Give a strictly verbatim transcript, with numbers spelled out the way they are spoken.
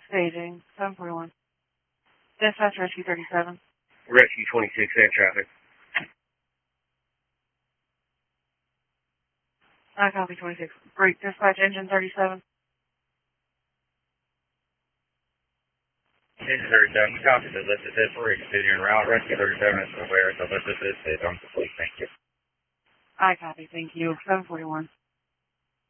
Staging, seven forty-one. Dispatch Rescue thirty-seven. Rescue twenty-six, air traffic. I copy twenty-six. Great. Dispatch Engine thirty-seven. Engine thirty-seven, copy the lift assist for continuing route. Rescue thirty-seven is aware, so lift assist is on complete. Thank you. I copy. Thank you. seven forty-one.